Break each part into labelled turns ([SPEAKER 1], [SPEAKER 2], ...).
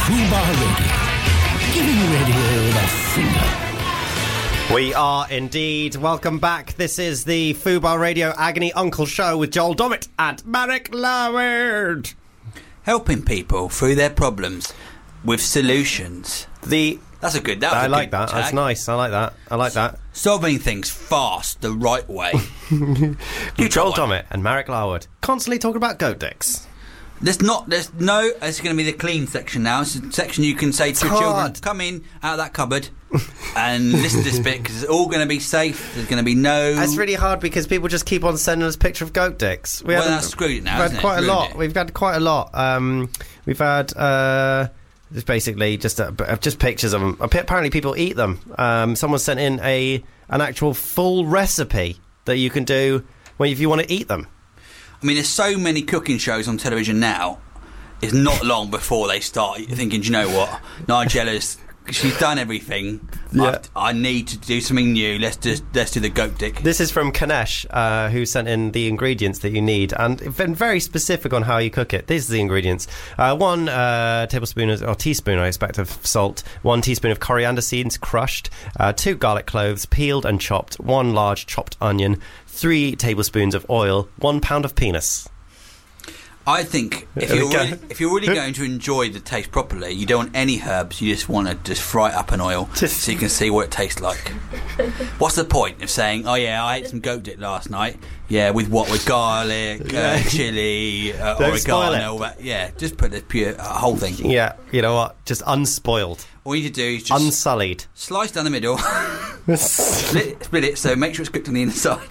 [SPEAKER 1] Fubar Radio. Giving radio the finger.
[SPEAKER 2] We are indeed. Welcome back. This is the Fubar Radio Agony Uncle Show with Joel Dommett and Marek Laward.
[SPEAKER 3] Helping people through their problems with solutions. That's a good.
[SPEAKER 2] I like that. Tag. That's nice. I like that.
[SPEAKER 3] Solving things fast, the right way.
[SPEAKER 2] Joel Dommett and Marek Laward constantly talking about goat dicks.
[SPEAKER 3] It's going to be the clean section now. It's a section you can say to children, come in out of that cupboard and listen to this bit because it's all going to be safe. There's going to be no...
[SPEAKER 2] It's really hard because people just keep on sending us a picture of goat dicks.
[SPEAKER 3] That's screwed it now,
[SPEAKER 2] We've had quite a lot. We've had quite a lot. We've had... It's basically just pictures of them. Apparently people eat them. Someone sent in an actual full recipe that you can do if you want to eat them.
[SPEAKER 3] I mean, there's so many cooking shows on television now. It's not long before they start thinking, do you know what? She's done everything.
[SPEAKER 2] Yeah.
[SPEAKER 3] I need to do something new. Let's do the goat dick.
[SPEAKER 2] This is from Kanesh, who sent in the ingredients that you need and been very specific on how you cook it. These are the ingredients: 1 tablespoon or teaspoon, I expect, of salt, 1 teaspoon of coriander seeds crushed, 2 garlic cloves peeled and chopped, 1 large chopped onion, 3 tablespoons of oil, 1 pound of penis.
[SPEAKER 3] I think if you're really going to enjoy the taste properly, you don't want any herbs. You just want to just fry it up in oil so you can see what it tastes like. What's the point of saying, "Oh yeah, I ate some goat dick last night"? Yeah, with garlic, chili, oregano, all that. Yeah, just put the pure whole thing.
[SPEAKER 2] Yeah, you know what? Just unspoiled.
[SPEAKER 3] All you need to do is just
[SPEAKER 2] unsullied.
[SPEAKER 3] Slice down the middle, split it. So make sure it's cooked on the inside.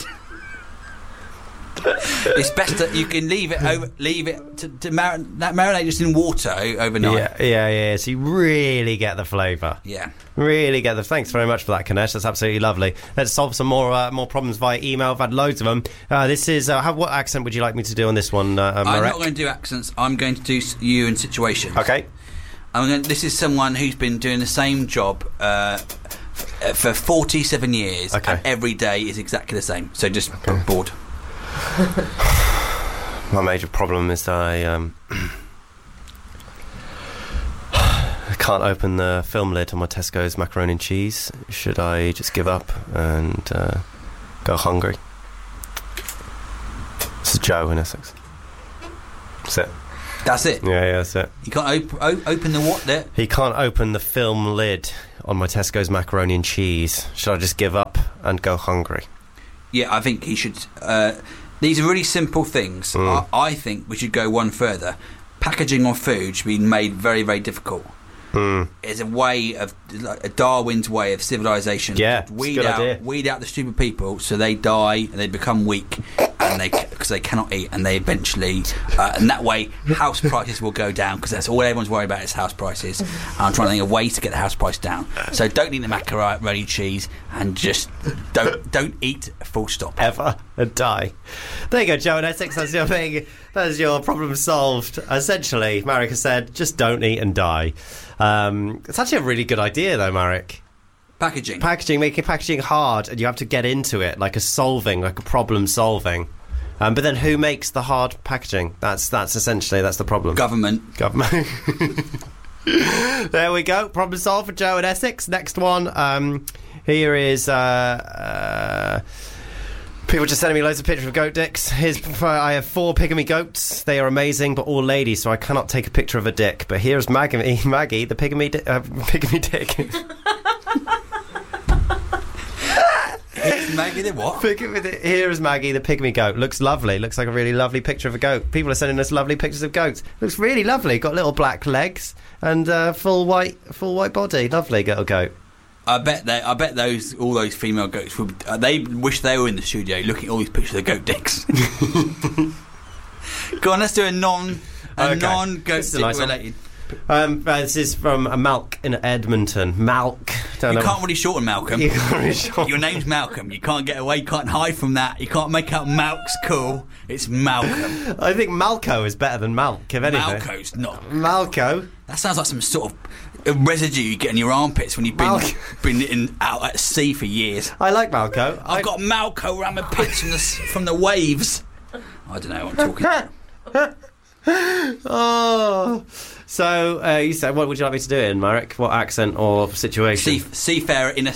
[SPEAKER 3] It's best that you can leave it to marinate just in water overnight.
[SPEAKER 2] Yeah. So you really get the flavour.
[SPEAKER 3] Yeah,
[SPEAKER 2] really get the. Thanks very much for that, Kanesh. That's absolutely lovely. Let's solve some more problems via email. I've had loads of them. This is what accent would you like me to do on this one, Marek?
[SPEAKER 3] I'm not going to do accents. I'm going to do you in situations.
[SPEAKER 2] Okay.
[SPEAKER 3] This is someone who's been doing the same job for 47 years.
[SPEAKER 2] Okay.
[SPEAKER 3] And every day is exactly the same. So just bored.
[SPEAKER 2] My major problem is that I can't open the film lid on my Tesco's macaroni and cheese. Should I just give up and go hungry? This is Joe in Essex.
[SPEAKER 3] That's it?
[SPEAKER 2] Yeah, that's it.
[SPEAKER 3] You can't open the what there?
[SPEAKER 2] He can't open the film lid on my Tesco's macaroni and cheese. Should I just give up and go hungry?
[SPEAKER 3] Yeah, I think he should... these are really simple things. I think we should go one further. Packaging of food should be made very, very difficult. It's a way of... a Darwin's way of civilization.
[SPEAKER 2] Yeah,
[SPEAKER 3] weed out the stupid people so they die and they become weak because they cannot eat, and they eventually... and that way, house prices will go down because that's all everyone's worried about is house prices. And I'm trying to think of ways to get the house price down. So don't eat the macaroni cheese and just don't eat, full stop.
[SPEAKER 2] Ever and die. There you go, Joe in Essex. That's your thing. That's your problem solved. Essentially, Marek has said, just don't eat and die. It's actually a really good idea, though, Marek.
[SPEAKER 3] Packaging,
[SPEAKER 2] making packaging hard, and you have to get into it like a problem solving. But then who makes the hard packaging? That's essentially the problem.
[SPEAKER 3] Government.
[SPEAKER 2] There we go. Problem solved for Joe in Essex. Next one. Here is people just sending me loads of pictures of goat dicks. I have 4 pygmy goats. They are amazing, but all ladies, so I cannot take a picture of a dick. But here's Maggie, the pygmy dick.
[SPEAKER 3] Maggie the what?
[SPEAKER 2] Here is Maggie the pygmy goat. Looks lovely. Looks like a really lovely picture of a goat. People are sending us lovely pictures of goats. Looks really lovely. Got little black legs and full white body. Lovely little goat.
[SPEAKER 3] I bet all those female goats they wish they were in the studio looking at all these pictures of goat dicks. Go on, let's do a non-goat dick related.
[SPEAKER 2] This is from Malk in Edmonton. Malk.
[SPEAKER 3] Can't really shorten Malcolm.
[SPEAKER 2] You can't really shorten.
[SPEAKER 3] Your name's Malcolm. You can't get away. You can't hide from that. You can't make out Malk's cool. It's Malcolm.
[SPEAKER 2] I think Malco is better than Malk, if anything.
[SPEAKER 3] Malco's not.
[SPEAKER 2] Malco?
[SPEAKER 3] That sounds like some sort of residue you get in your armpits when you've been out at sea for years.
[SPEAKER 2] I like Malco.
[SPEAKER 3] I've got Malco around my pits from the waves. I don't know what I'm talking about.
[SPEAKER 2] Oh. So you said, what would you like me to do in, Marek? What accent or situation?
[SPEAKER 3] Seafarer in a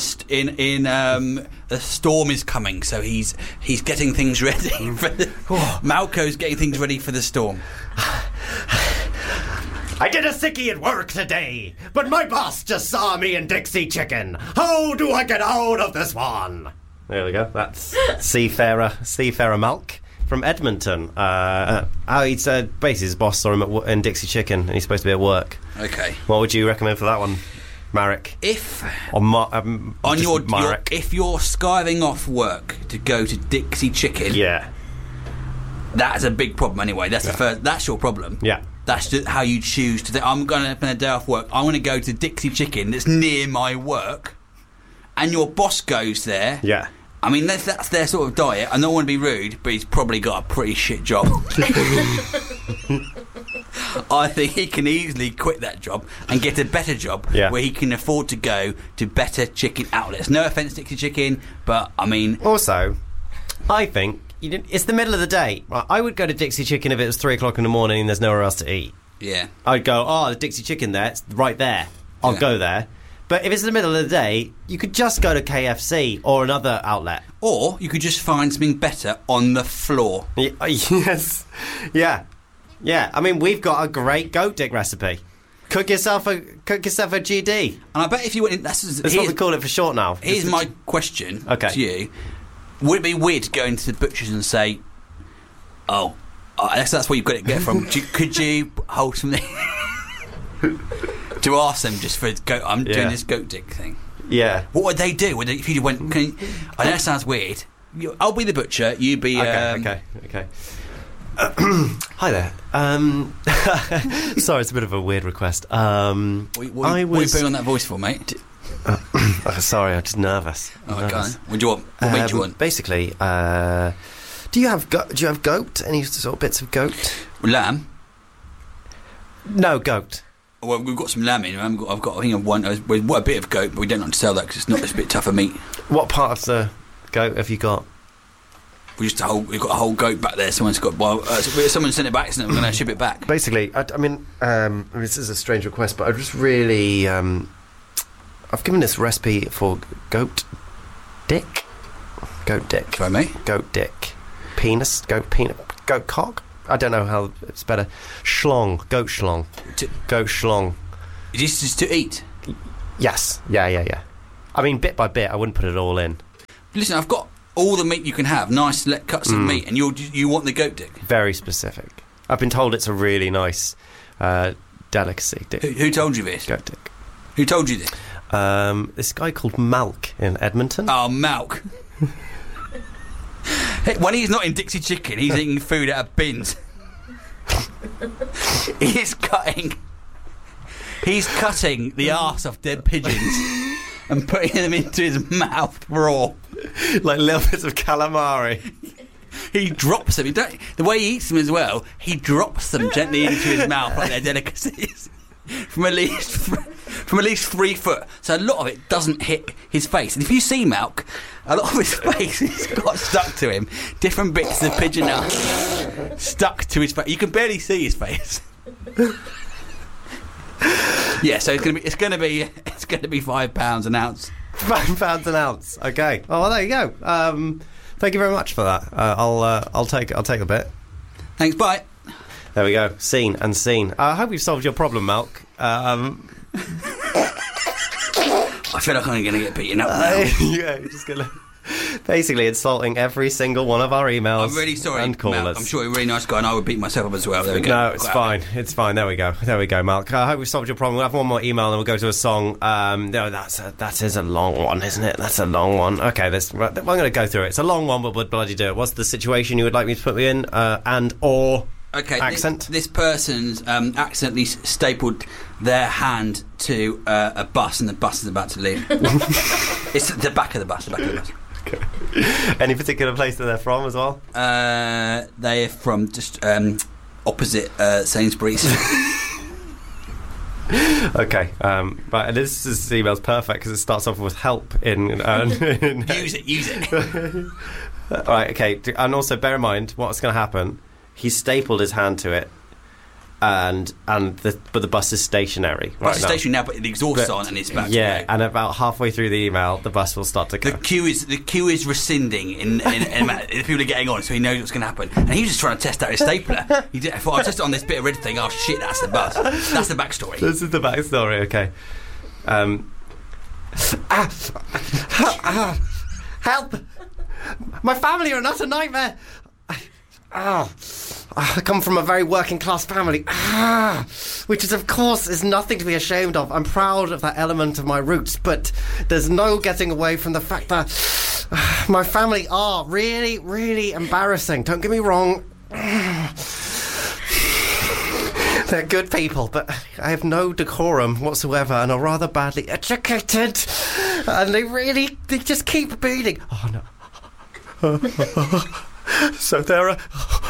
[SPEAKER 3] storm is coming, so he's getting things ready. Malco's getting things ready for the storm.
[SPEAKER 1] I did a sickie at work today, but my boss just saw me in Dixie Chicken. How do I get out of this one?
[SPEAKER 2] There we go. That's Seafarer Malk from Edmonton. He's basically his boss saw him in Dixie Chicken, and he's supposed to be at work.
[SPEAKER 3] Okay.
[SPEAKER 2] What would you recommend for that one, Marek?
[SPEAKER 3] If
[SPEAKER 2] or
[SPEAKER 3] if you're skiving off work to go to Dixie Chicken, that's a big problem anyway. That's the first. That's your problem.
[SPEAKER 2] Yeah.
[SPEAKER 3] That's just how you choose to. I'm going to spend a day off work. I want to go to Dixie Chicken that's near my work, and your boss goes there.
[SPEAKER 2] Yeah.
[SPEAKER 3] I mean, that's their sort of diet. I don't want to be rude, but he's probably got a pretty shit job. I think he can easily quit that job and get a better job where he can afford to go to better chicken outlets. No offence, Dixie Chicken, but I mean...
[SPEAKER 2] Also, I think it's the middle of the day. I would go to Dixie Chicken if it was 3 o'clock in the morning and there's nowhere else to eat.
[SPEAKER 3] Yeah.
[SPEAKER 2] I'd go, the Dixie Chicken there, it's right there. I'll go there. But if it's in the middle of the day, you could just go to KFC or another outlet.
[SPEAKER 3] Or you could just find something better on the floor.
[SPEAKER 2] Yes. Yeah. I mean, we've got a great goat dick recipe. Cook yourself a GD.
[SPEAKER 3] And I bet if you went in... That's
[SPEAKER 2] what we call it for short now.
[SPEAKER 3] Here's my question to you. Would it be weird to go into the butcher's and say, I guess that's where you've got to get from. Could you hold something... to ask them just for goat. I'm doing this goat dick thing.
[SPEAKER 2] Yeah.
[SPEAKER 3] What would they do? If you went, I know that sounds weird. I'll be the butcher. You be.
[SPEAKER 2] Okay. Hi there. Sorry, it's a bit of a weird request.
[SPEAKER 3] What are you putting on that voice for, mate?
[SPEAKER 2] Sorry, I'm just nervous.
[SPEAKER 3] Okay. What do you want? What meat do you want?
[SPEAKER 2] Basically, do you have goat? Any sort of bits of goat?
[SPEAKER 3] Lamb.
[SPEAKER 2] No goat.
[SPEAKER 3] Well, we've got some lamb in. I think I've one. We've a bit of goat, but we don't like to sell that because it's a bit tougher meat.
[SPEAKER 2] What part of the goat have you got?
[SPEAKER 3] We've got a whole goat back there. Someone sent it back, so we're going to ship it back.
[SPEAKER 2] Basically, I mean, this is a strange request, but I just really, I've given this recipe for goat dick.
[SPEAKER 3] Sorry, mate.
[SPEAKER 2] Goat dick, penis, goat cock. I don't know how it's better. Schlong, goat schlong. Goat schlong.
[SPEAKER 3] Is this just to eat?
[SPEAKER 2] Yes. Yeah. I mean, bit by bit, I wouldn't put it all in.
[SPEAKER 3] Listen, I've got all the meat you can have, nice select cuts of meat, and you want the goat dick?
[SPEAKER 2] Very specific. I've been told it's a really nice delicacy.
[SPEAKER 3] Who told you this?
[SPEAKER 2] Goat dick.
[SPEAKER 3] Who told you this?
[SPEAKER 2] This guy called Malk in Edmonton.
[SPEAKER 3] Oh, Malk. When he's not in Dixie Chicken, he's eating food out of bins. He's cutting the arse of dead pigeons and putting them into his mouth raw,
[SPEAKER 2] like little bits of calamari.
[SPEAKER 3] He drops them. The way he eats them as well, he drops them gently into his mouth like they're delicacies. From at least 3 foot, so a lot of it doesn't hit his face. And if you see Malk, a lot of his face has got stuck to him. Different bits of pigeon are stuck to his face. You can barely see his face. Yeah, so it's going to be £5 an ounce.
[SPEAKER 2] £5 an ounce. Okay. Oh, well, there you go. Thank you very much for that. I'll take a bit.
[SPEAKER 3] Thanks. Bye.
[SPEAKER 2] There we go. Seen and seen. I hope we've solved your problem, Malk.
[SPEAKER 3] I feel like I'm going to get beaten up now.
[SPEAKER 2] Yeah, you're just going to... Basically insulting every single one of our emails.
[SPEAKER 3] I'm really sorry,
[SPEAKER 2] and callers.
[SPEAKER 3] Malk. I'm sure you're a really nice guy, and I would beat myself up as well. There we go.
[SPEAKER 2] No, it's fine. It's fine. There we go, Malk. I hope we've solved your problem. We'll have one more email, and we'll go to a song. No, that is a long one, isn't it? That's a long one. Okay, I'm going to go through it. It's a long one, but we'll bloody do it. What's the situation you would like me to put me in?
[SPEAKER 3] Okay,
[SPEAKER 2] accent?
[SPEAKER 3] This person's accidentally stapled their hand to a bus, and the bus is about to leave. It's the back of the bus.
[SPEAKER 2] Okay. Any particular place that they're from as well?
[SPEAKER 3] They're from just opposite Sainsbury's.
[SPEAKER 2] Okay, but this email's perfect because it starts off with help in
[SPEAKER 3] Use it.
[SPEAKER 2] All right, okay, and also bear in mind what's going to happen. He stapled his hand to it. but the bus is stationary.
[SPEAKER 3] Bus is stationary now, but the exhaust's on and it's about to go.
[SPEAKER 2] And about halfway through the email, the bus will start to go.
[SPEAKER 3] The queue is rescinding in the people are getting on, so he knows what's going to happen. And he was just trying to test out his stapler. I thought, I'll test it on this bit of red thing. Oh shit, that's the bus. That's the backstory.
[SPEAKER 2] This is the backstory. Okay. Help! My family are not a nightmare. I come from a very working class family, which is, of course, is nothing to be ashamed of. I'm proud of that element of my roots, but there's no getting away from the fact that my family are really, really embarrassing. Don't get me wrong. They're good people, but I have no decorum whatsoever and are rather badly educated. And they just keep beating. Oh, no. So there are...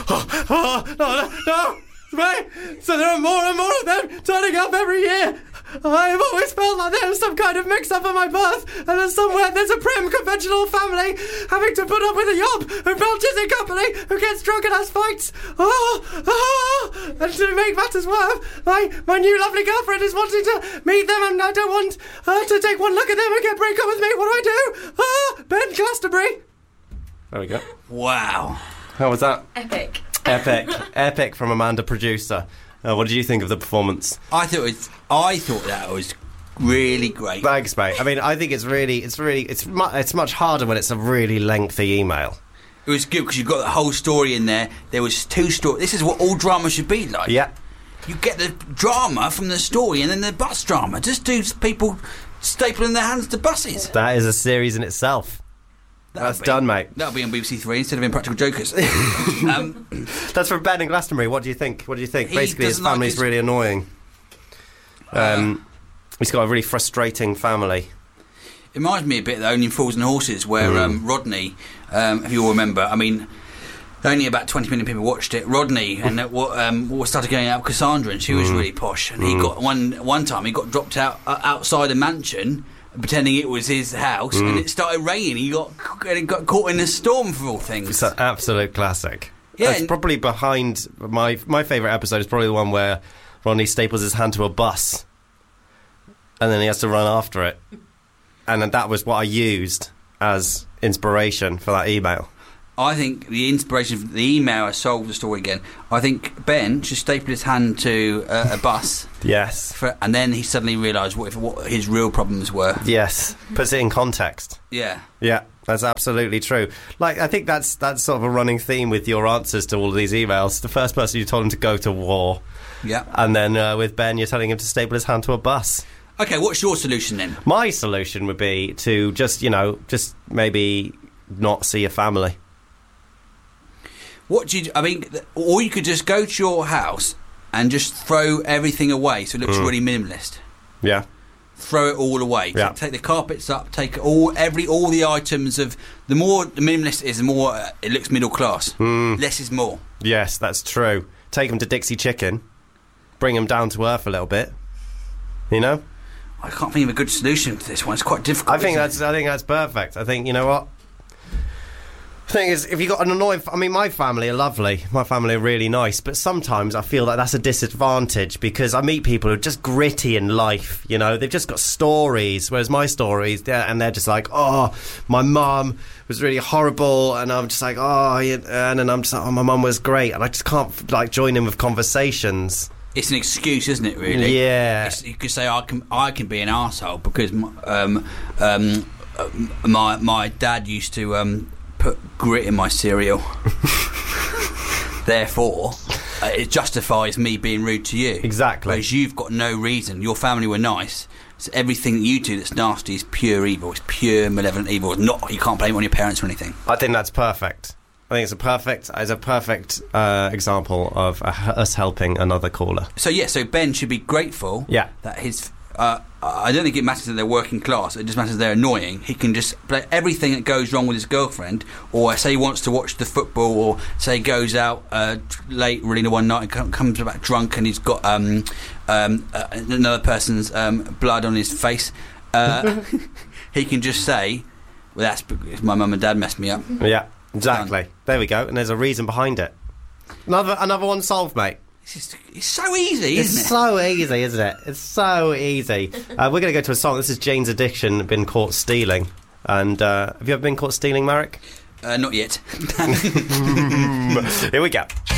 [SPEAKER 2] No! Right? So there are more and more of them turning up every year. I've always felt like there was some kind of mix-up at my birth, and then somewhere there's a prim, conventional family having to put up with a yob who belches in company, who gets drunk and has fights. And to make matters worse, my new lovely girlfriend is wanting to meet them, and I don't want her to take one look at them and get break up with me. What do? Ben Glastonbury. There we go.
[SPEAKER 3] Wow.
[SPEAKER 2] How was that?
[SPEAKER 4] Epic.
[SPEAKER 2] Epic from Amanda, producer. What did you think of the performance?
[SPEAKER 3] I thought that was really great.
[SPEAKER 2] Thanks, mate. I mean, I think it's much harder when it's a really lengthy email.
[SPEAKER 3] It was good because you got the whole story in there. There was 2 stories. This is what all drama should be like.
[SPEAKER 2] Yeah.
[SPEAKER 3] You get the drama from the story and then the bus drama. Just do people stapling their hands to buses.
[SPEAKER 2] That is a series in itself. That's done, mate.
[SPEAKER 3] That'll be on BBC Three instead of Impractical Jokers.
[SPEAKER 2] That's from Ben in Glastonbury. What do you think? Basically, his family's really annoying. He's got a really frustrating family.
[SPEAKER 3] It reminds me a bit of Only Fools and Horses, where Rodney, if you all remember, I mean, only about 20 million people watched it. Rodney and what started going out with Cassandra, and she was really posh. And he got one time he got dropped out outside a mansion, pretending it was his house, and it started raining. He got caught in a storm, for all things.
[SPEAKER 2] It's an absolute classic.
[SPEAKER 3] Yeah,
[SPEAKER 2] it's probably behind my favourite episode is probably the one where Rodney staples his hand to a bus, and then he has to run after it. And then that was what I used as inspiration for that email.
[SPEAKER 3] I think the inspiration for the email has solved the story again. I think Ben should staple his hand to a bus.
[SPEAKER 2] Yes.
[SPEAKER 3] And then he suddenly realised what his real problems were.
[SPEAKER 2] Yes. Puts it in context.
[SPEAKER 3] Yeah.
[SPEAKER 2] Yeah, that's absolutely true. Like, I think that's sort of a running theme with your answers to all of these emails. The first person, you told him to go to war.
[SPEAKER 3] Yeah.
[SPEAKER 2] And then with Ben, you're telling him to staple his hand to a bus.
[SPEAKER 3] Okay, what's your solution then?
[SPEAKER 2] My solution would be to just maybe not see your family.
[SPEAKER 3] Or you could just go to your house and just throw everything away so it looks really minimalist.
[SPEAKER 2] Yeah.
[SPEAKER 3] Throw it all away.
[SPEAKER 2] Yeah.
[SPEAKER 3] Take the carpets up, take all the items of... The more the minimalist is, the more it looks middle class. Less is more.
[SPEAKER 2] Yes, that's true. Take them to Dixie Chicken. Bring them down to earth a little bit. You know?
[SPEAKER 3] I can't think of a good solution to this one. It's quite difficult.
[SPEAKER 2] I think that's perfect. I think, you know what? The thing is, if you got an annoying... I mean, my family are lovely. My family are really nice. But sometimes I feel like that's a disadvantage because I meet people who are just gritty in life, you know? They've just got stories, whereas my stories, and they're just like, oh, my mum was really horrible, and I'm just like, oh, yeah, and then I'm just like, oh, my mum was great, and I just can't, like, join in with conversations.
[SPEAKER 3] It's an excuse, isn't it, really?
[SPEAKER 2] Yeah.
[SPEAKER 3] You could say, I can be an arsehole because my dad used to... put grit in my cereal. Therefore, it justifies me being rude to you.
[SPEAKER 2] Exactly.
[SPEAKER 3] Whereas you've got no reason. Your family were nice. So everything that you do that's nasty is pure evil. It's pure malevolent evil. You can't blame it on your parents or anything.
[SPEAKER 2] I think that's perfect. I think it's a perfect example of us helping another caller.
[SPEAKER 3] So Ben should be grateful that his... I don't think it matters that they're working class. It just matters they're annoying. He can just play everything that goes wrong with his girlfriend, or say he wants to watch the football, or say he goes out late really one night and comes back drunk and he's got another person's blood on his face. He can just say, well, that's because my mum and dad messed me up.
[SPEAKER 2] Yeah, exactly. There we go. And there's a reason behind it. Another one solved, mate.
[SPEAKER 3] It's so easy, isn't it?
[SPEAKER 2] It's so easy, isn't it? It's so easy. We're going to go to a song. This is Jane's Addiction, Been Caught Stealing. And have you ever been caught stealing, Marek?
[SPEAKER 3] Not yet.
[SPEAKER 2] Here we go.